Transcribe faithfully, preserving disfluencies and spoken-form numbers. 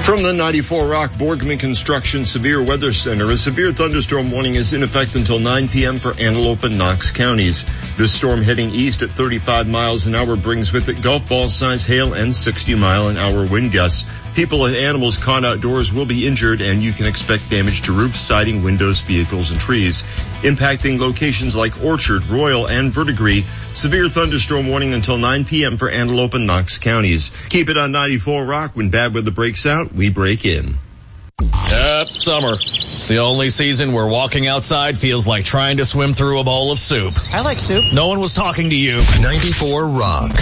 From the ninety-four Rock Borgman Construction Severe Weather Center, a severe thunderstorm warning is in effect until nine p.m. for Antelope and Knox counties. This storm heading east at thirty-five miles an hour brings with it golf ball size hail and sixty mile an hour wind gusts. People and animals caught outdoors will be injured, and you can expect damage to roofs, siding, windows, vehicles, and trees, impacting locations like Orchard, Royal, and Verdigris. Severe thunderstorm warning until nine p.m. for Antelope and Knox counties. Keep it on ninety-four Rock. When bad weather breaks out, we break in. Yep, summer. It's the only season where walking outside feels like trying to swim through a bowl of soup. I like soup. No one was talking to you. ninety-four Rock.